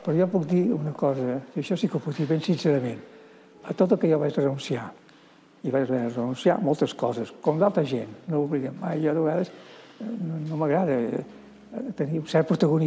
Però jo puc dir una cosa, i això sí que ho puc dir ben sincerament, a tot el que jo vaig renunciar, i vaig renunciar a moltes coses, com d'altra gent, no ho oblidem mai. Jo de vegades no m'agrada tenir un cert protagonisme